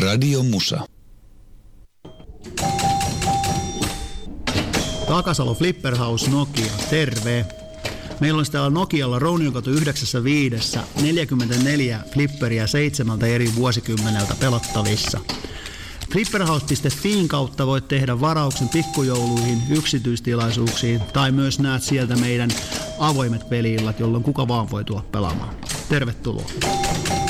Radio Musa. Takasalo Flipperhouse Nokia, terve! Meillä on täällä Nokialla Rouniokatu 95 44 flipperiä 7 eri vuosikymmeneltä pelattavissa. Flipperhouse.fiin kautta voit tehdä varauksen pikkujouluihin, yksityistilaisuuksiin tai myös näet sieltä meidän avoimet peli-illat, jolloin kuka vaan voi tulla pelaamaan. Tervetuloa!